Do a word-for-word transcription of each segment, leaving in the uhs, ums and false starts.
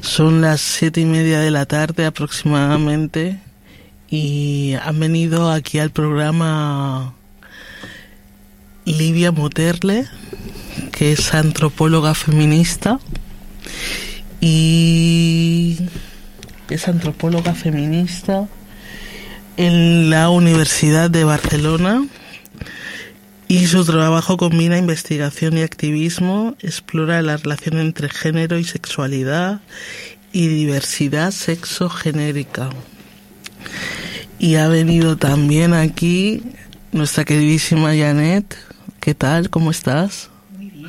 Son las siete y media de la tarde aproximadamente y han venido aquí al programa Livia Moterle, que es antropóloga feminista y es antropóloga feminista en la Universidad de Barcelona. Y su trabajo combina investigación y activismo, explora la relación entre género y sexualidad y diversidad sexogenérica. Y ha venido también aquí nuestra queridísima Janet. ¿Qué tal? ¿Cómo estás? Muy bien.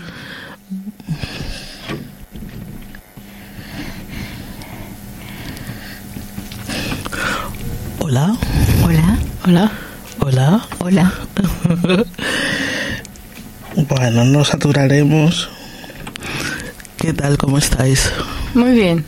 Hola. Hola. Hola. Hola. Hola. Bueno, no saturaremos. ¿Qué tal? ¿Cómo estáis? Muy bien.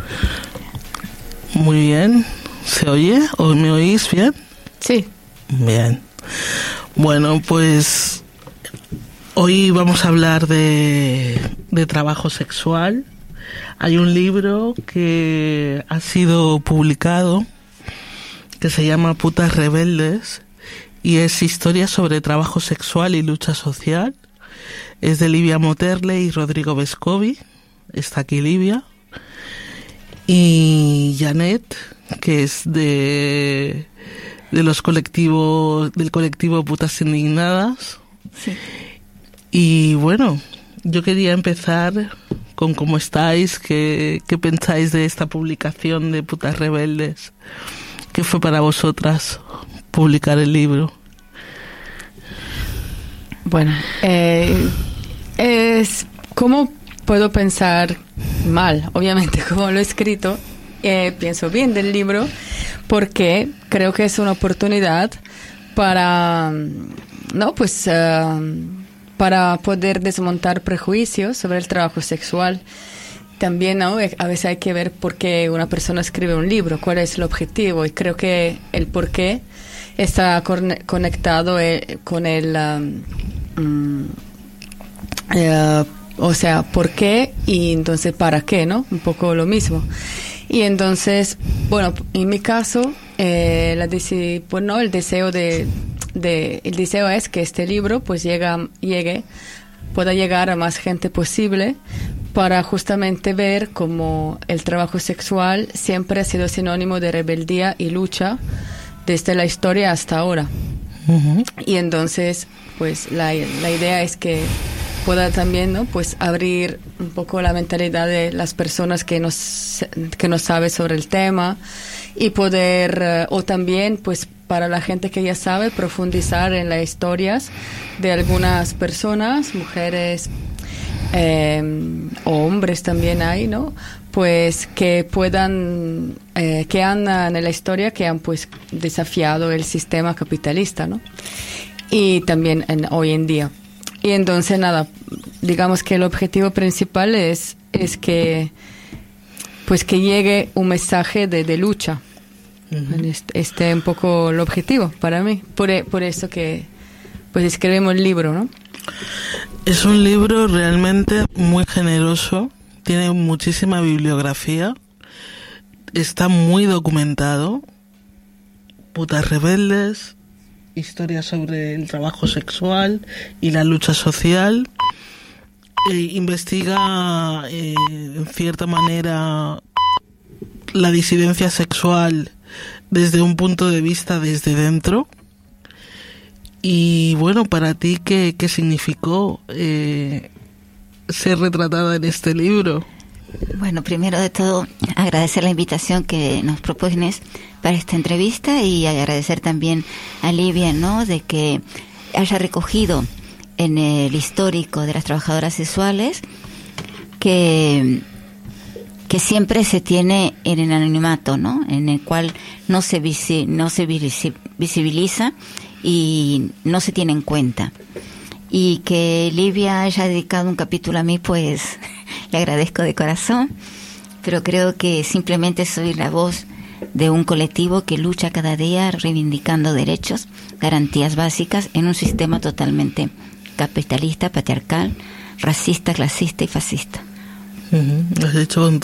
Muy bien. ¿Se oye? ¿O me oís bien? Sí. Bien. Bueno, pues hoy vamos a hablar de, de trabajo sexual. Hay un libro que ha sido publicado que se llama Putas Rebeldes y es historia sobre trabajo sexual y lucha social. Es de Livia Moterle y Rodrigo Vescovi. Está aquí Livia. Y Janet, que es de, de los colectivos, del colectivo Putas Indignadas. Sí. Y bueno, yo quería empezar con cómo estáis, qué, qué pensáis de esta publicación de Putas Rebeldes. ¿Qué fue para vosotras publicar el libro? Bueno, eh, es ¿cómo puedo pensar mal? Obviamente, como lo he escrito, eh, pienso bien del libro porque creo que es una oportunidad para, no, pues, uh, para poder desmontar prejuicios sobre el trabajo sexual. También, ¿no? A veces hay que ver por qué una persona escribe un libro, cuál es el objetivo, y creo que el por qué está conectado con el, um, um, uh, o sea, por qué y entonces para qué, ¿no? Un poco lo mismo. Y entonces, bueno, en mi caso, eh, la deci- pues no, el deseo de, de, el deseo es que este libro, pues, llega, llegue, pueda llegar a más gente posible, para justamente ver cómo el trabajo sexual siempre ha sido sinónimo de rebeldía y lucha desde la historia hasta ahora. Uh-huh. Y entonces, pues la, la idea es que pueda también, ¿no? Pues abrir un poco la mentalidad de las personas que no, que no saben sobre el tema y poder, uh, o también, pues para la gente que ya sabe, profundizar en las historias de algunas personas, mujeres, Eh, o hombres también hay, ¿no? Pues que puedan, eh, que han en la historia, que han pues desafiado el sistema capitalista, ¿no? Y también en, hoy en día. Y entonces nada, digamos que el objetivo principal es, es que, pues que llegue un mensaje de, de lucha. Uh-huh. Este, este es un poco el objetivo para mí. Por, por eso que pues escribimos el libro, ¿no? Es un libro realmente muy generoso, tiene muchísima bibliografía, está muy documentado. Putas Rebeldes, historia sobre el trabajo sexual y la lucha social. Eh, investiga eh, en cierta manera la disidencia sexual desde un punto de vista desde dentro. Y bueno, para ti, ¿qué, qué significó eh, ser retratada en este libro? Bueno, primero de todo, agradecer la invitación que nos propones para esta entrevista y agradecer también a Livia, ¿no?, de que haya recogido en el histórico de las trabajadoras sexuales que, que siempre se tiene en el anonimato, ¿no?, en el cual no se, visi, no se visibiliza y no se tiene en cuenta. Y que Livia haya dedicado un capítulo a mí, pues le agradezco de corazón, pero creo que simplemente soy la voz de un colectivo que lucha cada día reivindicando derechos, garantías básicas en un sistema totalmente capitalista, patriarcal, racista, clasista y fascista. Uh-huh. Lo has dicho con